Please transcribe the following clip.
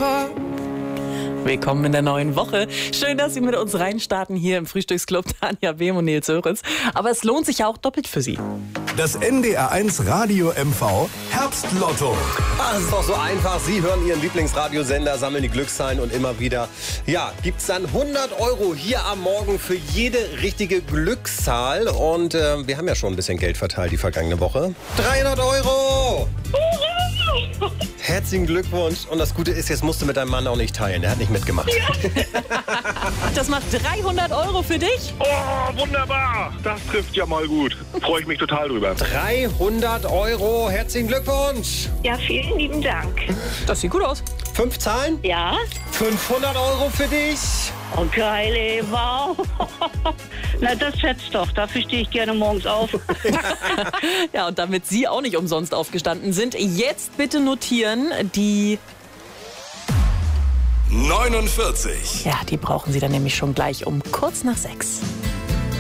Willkommen in der neuen Woche. Schön, dass Sie mit uns reinstarten hier im Frühstücksclub. Tanja Behm und Nils Höritz. Aber es lohnt sich ja auch doppelt für Sie. Das NDR1 Radio MV Herbstlotto. Es ist doch so einfach. Sie hören Ihren Lieblingsradiosender, sammeln die Glückszahlen und immer wieder, gibt's dann 100 € hier am Morgen für jede richtige Glückszahl. Und wir haben ja schon ein bisschen Geld verteilt die vergangene Woche. 300 €! Herzlichen Glückwunsch. Und das Gute ist, jetzt musst du mit deinem Mann auch nicht teilen. Der hat nicht mitgemacht. Das macht 300 € für dich. Oh, wunderbar. Das trifft ja mal gut. Freue ich mich total drüber. 300 €. Herzlichen Glückwunsch. Ja, vielen lieben Dank. Das sieht gut aus. 5 Zahlen? Ja? 500 € für dich. Oh, geil, ey, wow. Na, das schätzt doch. Dafür stehe ich gerne morgens auf. Ja, und damit Sie auch nicht umsonst aufgestanden sind, jetzt bitte notieren, die 49. Ja, die brauchen Sie dann nämlich schon gleich um kurz nach 6.